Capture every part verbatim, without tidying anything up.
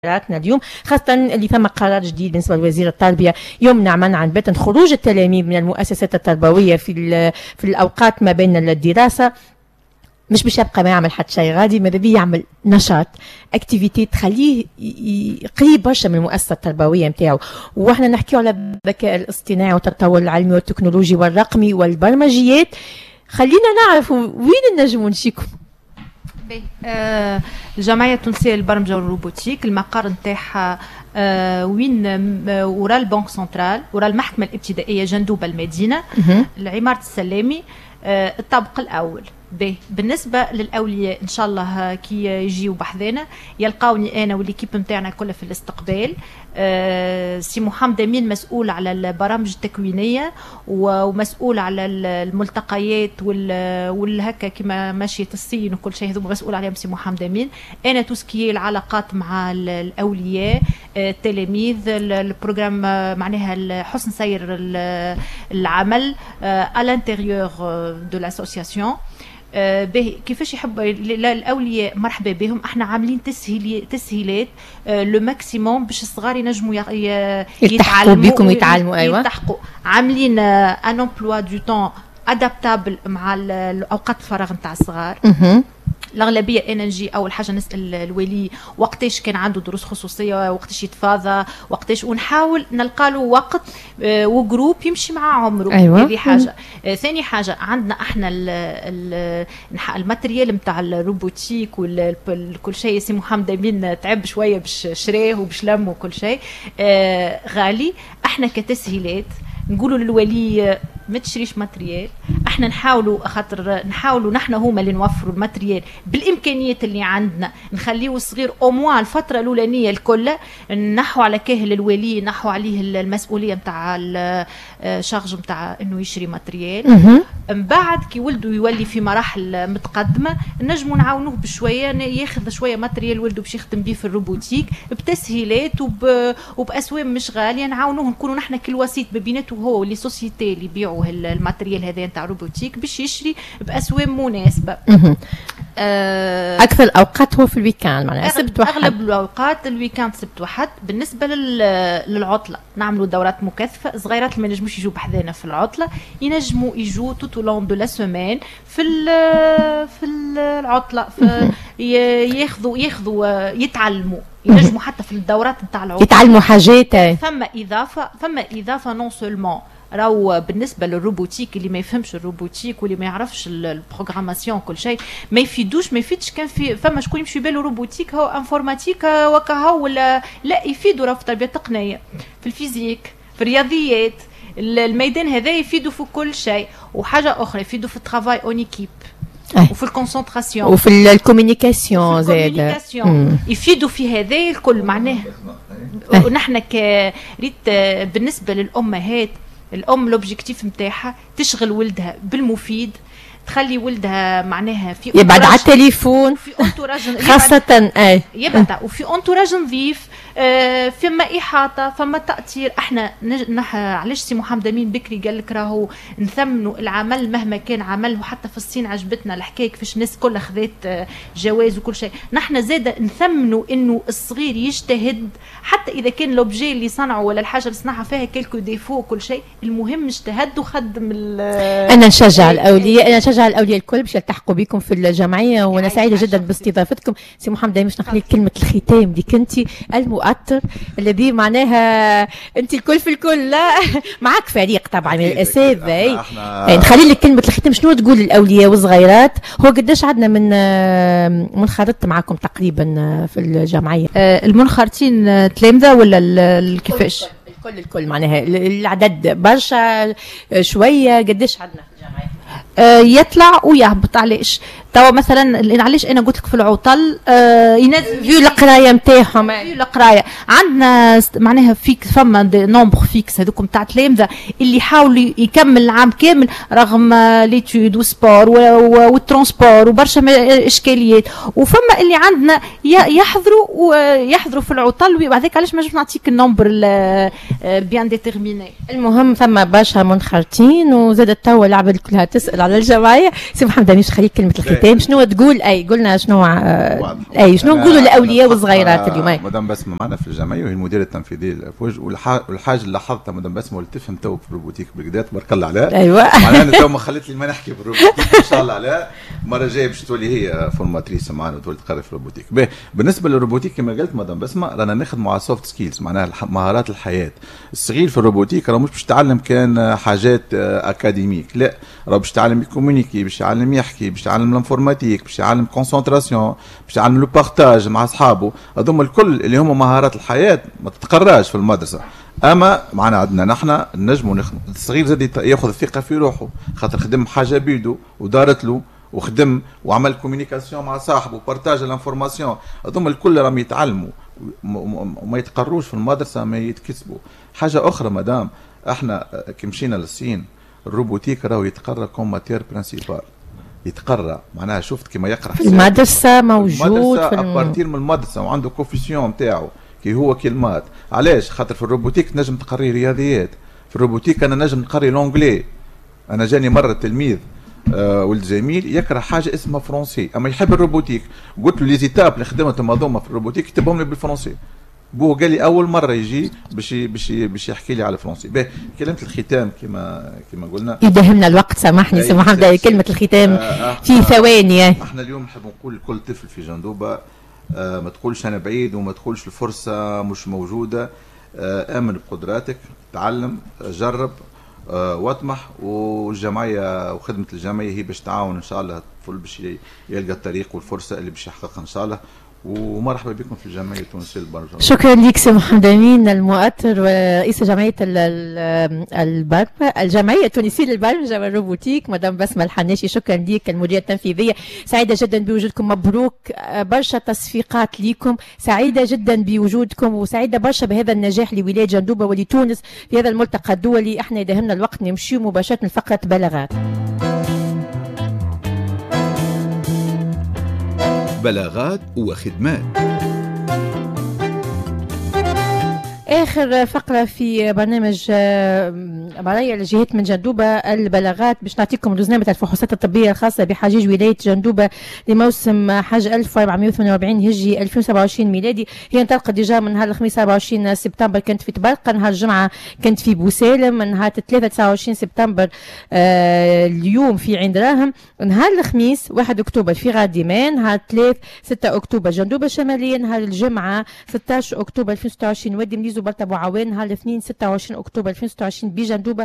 قراراتنا اليوم، خاصة اللي ثم قرار جديد بالنسبة لوزير التربية يمنع منعا باتا خروج التلاميذ من المؤسسات التربوية في في الأوقات ما بين الدراسة. مش باش يبقى ما يعمل حتى شيء غادي، ماذا بيه يعمل نشاط اكتيفيتي تخليه قريب برشا من المؤسسه التربويه نتاعو. واحنا نحكيو على الذكاء الاصطناعي والتطور العلمي والتكنولوجي والرقمي والبرمجيات، خلينا نعرف وين نجموا نشيكوا. آه الجمعيه التونسيه للبرمجه والروبوتيك المقر نتاعها آه وين آه ورا البنك سنترال، ورا المحكمه الابتدائيه جندوبه المدينه، العماره السلامي، آه الطابق الاول. باهي بالنسبه للاولياء ان شاء الله كي يجيو بحذانا يلقاوني انا والليكيب نتاعنا كلها في الاستقبال. أه سي محمد امين مسؤول على البرامج التكوينيه ومسؤول على الملتقيات والهكا كما ماشيه الصين وكل شيء، هذوما مسؤول عليهم سي محمد امين. انا توسكي العلاقات مع الاولياء التلاميذ، البروغرام معناها حسن سير العمل à l'intérieur de l'association. آه به كيفاش يحب الاولياء مرحبا بهم. احنا عاملين تسهيل تسهيلات آه لو ماكسيموم باش الصغار ينجموا يتعلموا بكم يتعلموا. ايوه يلتحقوا. عاملين ان امبلوا دو طون ادابتابل مع الاوقات الفراغ نتاع الصغار. الأغلبية أنا نجي أول حاجة نسأل الولي وقتاش كان عنده دروس خصوصية، وقتاش يتفاضى، وقتاش، ونحاول نلقى له وقت وجروب يمشي مع عمره. أيوة. هذه حاجة. آه ثاني حاجة عندنا احنا الماتريال نتاع الروبوتيك وكل شيء. سي محمد امين تعب شوية باش شراه وباش لم وكل شيء آه غالي. احنا كتسهيلات نقولوا للولي ما تشريش ماتريال، احنا نحاولوا خاطر نحاولوا نحن هما اللي نوفروا الماتريال بالامكانيات اللي عندنا، نخليه الصغير او موان الفتره الاولانيه الكل نحو على كاهل الولي، نحو عليه المسؤوليه نتاع الشارج نتاع انه يشري ماتريال. من بعد كي ولده يولي في مراحل متقدمه نجموا نعاونوه بشويه ياخذ شويه ماتريال ولده باش يخدم به في الروبوتيك بتسهيلات وب... وباسوام مش غاليه، نعاونوه نكونوا نحن كل وسيط بيناته هو لي سوسيتي اللي يبيعوا الماتريال هذا نتاع روبوتيك باش يشري باسوام مناسبه. أه اكثر الاوقات هو في الويكاند معناها سبت وحد. اغلب الاوقات الويكاند سبت وحد. بالنسبه للعطله نعملوا دورات مكثفه، صغيرات اللي ما ينجموش يجوا بحذانا في العطله ينجموا يجوا تو لون دو لا سيمين في في العطله ياخذوا ياخذوا يتعلموا، ينجموا حتى في الدورات نتاع العطله يتعلموا حاجات. ثم اضافه ثم اضافه نون سولمون راهو بالنسبه للروبوتيك اللي ما يفهمش الروبوتيك واللي ما يعرفش البروغراماسيون كل شيء ما يفيدوش، ما يفيدش كان في فما شكون يمشي باله روبوتيك هو انفورماتيك وكهو ولا لا، يفيدوا راه في التربيه التقنيه، في الفيزيك، في الرياضيات، الميدان هذا يفيدوا في كل شيء. وحاجه اخرى يفيدوا في الترافاي اون ايكيب وفي الكونسنتراسيون وفي الكوميونيكاسيون زاد يفيدوا في هذا الكل. معناه نحن كريت بالنسبه للامهات، الام لوبجيكتيف نتاعها تشغل ولدها بالمفيد، تخلي ولدها معناها في يبعد على التليفون في انتوراج خاصه اي يبعد وفي انتوراج نظيف، آه فما احاطه فما تاثير. احنا نح... علاش سي محمد امين بكري قال لك راهو نثمنوا العمل مهما كان عمل، وحتى في الصين عجبتنا الحكايه كيفاش الناس كلها خذت جواز وكل شيء. نحن زاده نثمنوا انه الصغير يجتهد حتى اذا كان لوبجي اللي صنعه ولا الحاجه اللي صنعها فيها كلكو ديفو وكل شيء، المهم اجتهد وخدم. انا نشجع الاولياء انا نشجع الاولياء الكل باش يلتحقوا بكم في الجمعيه، وانا سعيده جدا باستضافتكم. سي محمد امين باش نخلي كلمه الختام ديك انت المؤثر الذي معناها انت الكل في الكل. لا معك فريق طبعا من الاساتذه، يعني نخلي لك كلمه الختام. شنو تقول للاولياء والصغيرات؟ هو قداش عندنا من منخرط معكم تقريبا في الجمعيه؟ المنخرطين تلامذه ولا كيفاش؟ الكل الكل معناها العدد برشا شويه، قداش عندنا في الجمعيه؟ آه يطلع ويهبط. علاش توا مثلا علاش انا قلت لك في العطل آه ينزل فيو القرايه نتاعهم، فيو القرايه عندنا معناها فيك فما نومبر فيكس هذوك نتاع تلامذه اللي يحاولوا يكمل العام كامل رغم ليتود وسبور والترونسبور وبرشا اشكاليات، وفما اللي عندنا يحضروا ويحضروا في العطل. وبعدك علاش ما نجمش نعطيك النومبر بيان ديتيرميني. المهم ثم برشا منخرطين وزادت توا العباد كلها تسال على الجمعيه. سي محمد امين خليك كلمه الختام. الختام شنو تقول؟ اي قلنا شنو اي شنو نقولوا للاولياء والصغيرات اليوم؟ اي مدام بسمه معنا في الجمعيه وهي المديره التنفيذيه للافواج، والحاجه اللي لاحظتها مدام بسمه واللي تفهم تو في الروبوتيك بالكدا تبارك الله عليها. ايوه معناها انا تو ما خلت لي ما نحكي بالروبوتيك ان شاء الله عليها. المره الجايه باش تولي هي فورماتريس معنا وتولي تقرر في الروبوتيك. باهي بالنسبه للروبوتيك كما قلت مدام بسمه رانا نخدموا على سوفت سكيلز، معناها مهارات الحياه. الصغير في الروبوتيك راه مش باش يتعلم كان حاجات اكاديميك، لا راه باش يتعلم يكومونيكي، باش يتعلم يحكي، باش يتعلم الانفورماتيك، باش يتعلم كونسنتراسيون، باش يتعلم لو بارتاج مع اصحابه. هذوما الكل اللي هما مهارات الحياه ما تتقراش في المدرسه. اما معنا عندنا نحن نجموا نخدم. الصغير زاد ياخذ الثقه في روحه خاطر خدم حاجه بيدو ودارت له وخدم وعمل كوميونيكاسيون مع صاحبه وبارتاج الانفورماسيون. هذوما الكل راهم يتعلموا وما يتقروش في المدرسه، ما يتكسبوا. حاجه اخرى مدام احنا كي مشينا للصين الروبوتيك راهو يتقرا كوم ماتير برينسيبال، يتقرا معناها شفت كما يقرا في المدرسه موجود في ابارتير من المدرسه وعنده كوفيسيون نتاعو كي هو كلمات. علاش؟ خاطر في الروبوتيك نجم تقري رياضيات، في الروبوتيك انا نجم نقري لونجلي. انا جاني مره تلميذ آه ولد جميل يقرا حاجه اسمها فرونسي اما يحب الروبوتيك، قلت له لي زيتاب اللي خدمتهم هذوما في الروبوتيك كتبهم لي بالفرنسي. بوه قال لي اول مره يجي باش باش باش يحكي لي على الفرنسي. باهي كلمه الختام كما كما قلنا يدهمنا الوقت. سامحني سي محمد كلمه الختام آه في آه ثواني. احنا اليوم نحب نقول لكل طفل في جندوبه آه ما تقولش انا بعيد وما تقولش الفرصه مش موجوده. آه امن بقدراتك، تعلم، جرب آه واطمح. والجمعيه وخدمه الجمعيه هي باش تعاون ان شاء الله الطفل باش يلقى الطريق والفرصه اللي باش يحققها ان شاء الله. ومرحبا بكم في الجمعيه التونسيه للبرمجه. شكرا لك سي محمد امين المؤثر ورئيس جمعيه البرمجه الجمعيه التونسيه للبرمجه والروبوتيك. مدام بسمه الحناشي شكرا لك المديره التنفيذيه. سعيده جدا بوجودكم، مبروك برشا تصفيقات ليكم، سعيده جدا بوجودكم وسعيده برشا بهذا النجاح لولايه جندوبه ولتونس في هذا الملتقى الدولي. احنا يدهمنا الوقت نمشي مباشره لفقره بلاغات. بلاغات وخدمات. اخر فقره في برنامج برايا لجهات من جندوبه البلاغات باش نعطيكم رزنامه الفحوصات الطبيه الخاصه بحجيج ولايه جندوبه لموسم حج ألف وأربعمائة وثمانية وأربعين هجري ألفين وسبعة وعشرين ميلادي. هي انطلقت ديجا من نهار الخميس أربعة وعشرين سبتمبر كانت في تبرقه، نهار الجمعه كانت في بوسالم، من نهار الثلاثاء تسعة وعشرين سبتمبر آه اليوم في عين دراهم، نهار الخميس واحد اكتوبر في غاديمان، نهار الثلاث ستة اكتوبر جندوبه الشماليه، نهار الجمعه ستة عشر اكتوبر ألفين وستة وعشرين وادي مليزو برتا ابو عوان، نهار الاثنين ستة وعشرين اكتوبر ألفين وستة وعشرين بجندوبه.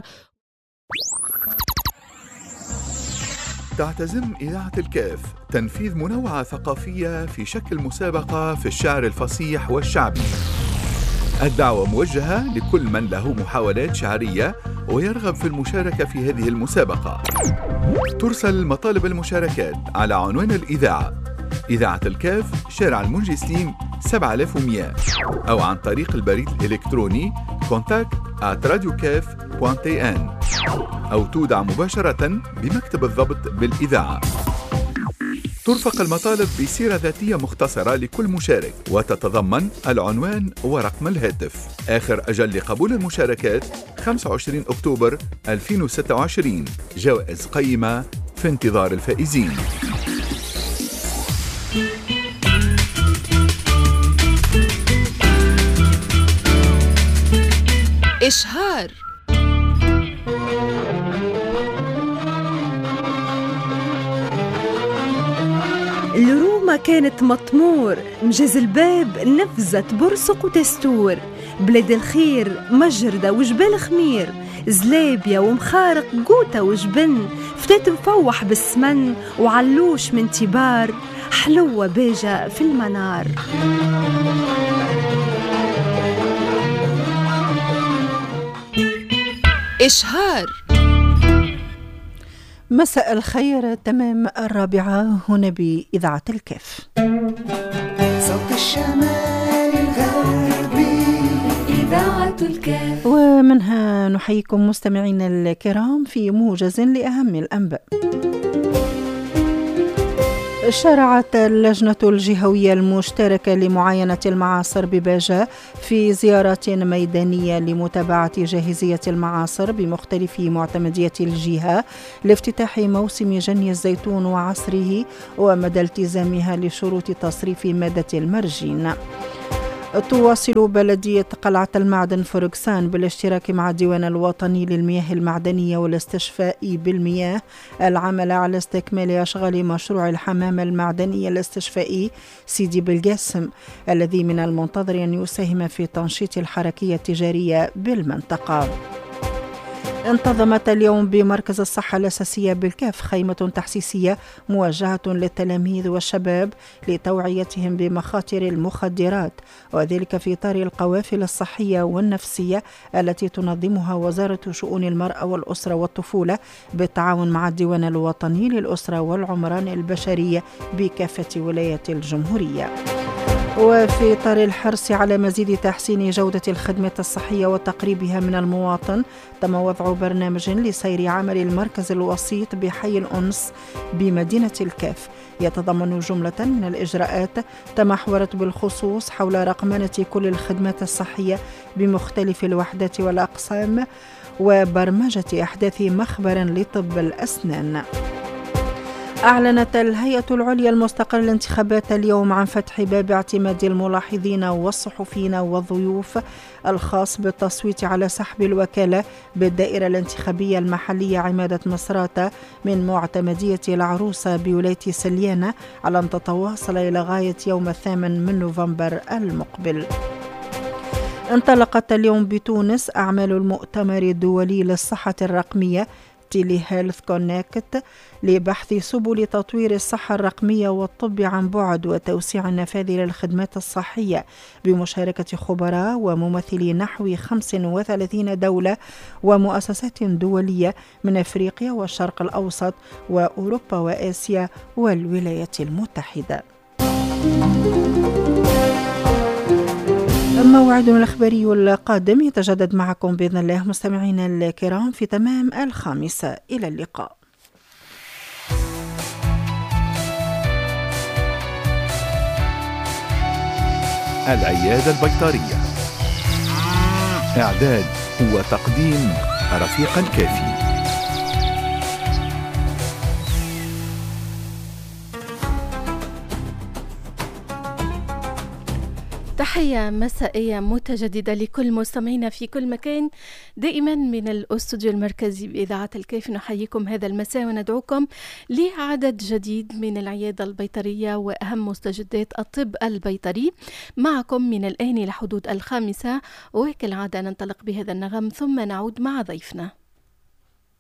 تعتزم إذاعة الكاف تنفيذ منوعة ثقافية في شكل مسابقة في الشعر الفصيح والشعبي. الدعوة موجهة لكل من له محاولات شعرية ويرغب في المشاركة في هذه المسابقة. ترسل مطالب المشاركات على عنوان الإذاعة إذاعة الكاف شارع المنجي سليم سبعة آلاف ومئة أو عن طريق البريد الإلكتروني كونتاكت آت راديو كاف دوت تي إن أو تودع مباشرة بمكتب الضبط بالإذاعة. ترفق المطالب بسيرة ذاتية مختصرة لكل مشارك وتتضمن العنوان ورقم الهاتف. آخر أجل لقبول المشاركات خمسة وعشرين أكتوبر ألفين وستة وعشرين. جوائز قيمة في انتظار الفائزين. إشهار. الرومة كانت مطمور، مجاز الباب نفزت برسق وتستور، بلاد الخير مجردة وجبال خمير، زلابيا ومخارق قوتة وجبن، فتات مفوح بالسمن وعلوش من تبار، حلوة باجة في المنار. إشهار. مساء الخير، تمام الرابعة هنا بإذاعة الكاف. صوت الشمال الغربي إذاعة الكاف. ومنها نحييكم مستمعينا الكرام في موجز لأهم الأنباء. شرعت اللجنة الجهوية المشتركة لمعاينة المعاصر بباجة في زيارة ميدانية لمتابعة جاهزية المعاصر بمختلف معتمديات الجهة لافتتاح موسم جني الزيتون وعصره ومدى التزامها لشروط تصريف مادة المرجين. تواصل بلدية قلعة المعدن فركسان بالاشتراك مع الديوان الوطني للمياه المعدنية والاستشفاء بالمياه العمل على استكمال أشغال مشروع الحمام المعدني الاستشفائي سيدي بالقاسم الذي من المنتظر أن يساهم في تنشيط الحركية التجارية بالمنطقة. انتظمت اليوم بمركز الصحة الأساسية بالكاف خيمة تحسيسية موجهة للتلاميذ والشباب لتوعيتهم بمخاطر المخدرات، وذلك في إطار القوافل الصحية والنفسية التي تنظمها وزارة شؤون المرأة والأسرة والطفولة بالتعاون مع الديوان الوطني للأسرة والعمران البشرية بكافة ولايات الجمهورية. وفي إطار الحرص على مزيد تحسين جودة الخدمات الصحية وتقريبها من المواطن، تم وضع برنامج لسير عمل المركز الوسيط بحي الأنس بمدينة الكاف يتضمن جملة من الإجراءات تمحورت بالخصوص حول رقمنة كل الخدمات الصحية بمختلف الوحدات والأقسام وبرمجة أحداث مخبر لطب الأسنان. أعلنت الهيئة العليا المستقلة للانتخابات اليوم عن فتح باب اعتماد الملاحظين والصحفيين والضيوف الخاص بالتصويت على سحب الوكالة بالدائرة الانتخابية المحلية عمادة مصراتة من معتمدية العروسة بولاية سليانة على أن تتواصل إلى غاية يوم الثامن من نوفمبر المقبل. انطلقت اليوم بتونس أعمال المؤتمر الدولي للصحة الرقمية تيلي هيلث كونكت لبحث سبل تطوير الصحة الرقمية والطب عن بعد وتوسيع النفاذ للخدمات الصحية بمشاركة خبراء وممثلي نحو خمس وثلاثين دولة ومؤسسات دولية من أفريقيا والشرق الأوسط وأوروبا وآسيا والولايات المتحدة. موعدنا الإخباري القادم يتجدد معكم بإذن الله مستمعينا الكرام في تمام الخامسة. إلى اللقاء. العيادة البيطرية، إعداد وتقديم رفيق الكافي. تحية مسائية متجددة لكل مستمعينا في كل مكان. دائما من الأستوديو المركزي بإذاعة الكافي نحييكم هذا المساء وندعوكم لعدد جديد من العيادة البيطرية وأهم مستجدات الطب البيطري معكم من الآن إلى حدود الخامسة، وكالعادة ننطلق بهذا النغم ثم نعود مع ضيفنا.